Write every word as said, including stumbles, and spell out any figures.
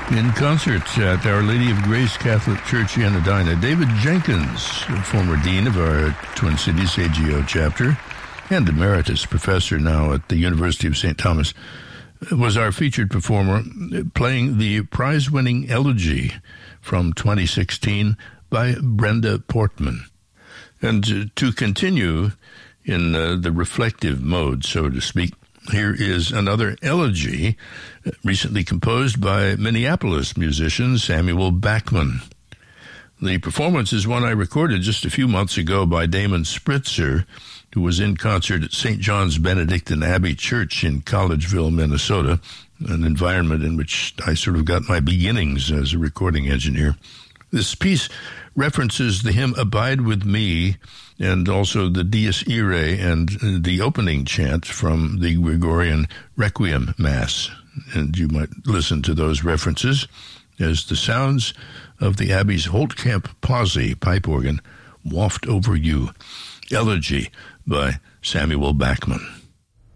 In concert at Our Lady of Grace Catholic Church in Edina, David Jenkins, former dean of our Twin Cities A G O chapter and emeritus professor now at the University of Saint Thomas, was our featured performer, playing the prize-winning Elegy from twenty sixteen by Brenda Portman. And to continue in uh, the reflective mode, so to speak, here is another elegy recently composed by Minneapolis musician Samuel Bachman. The performance is one I recorded just a few months ago by Damon Spritzer, who was in concert at Saint John's Benedictine Abbey Church in Collegeville, Minnesota, an environment in which I sort of got my beginnings as a recording engineer. This piece references the hymn Abide With Me and also the Dies Irae and the opening chant from the Gregorian Requiem Mass. And you might listen to those references as the sounds of the Abbey's Holtkamp Posse pipe organ waft over you. Elegy by Samuel Bachman.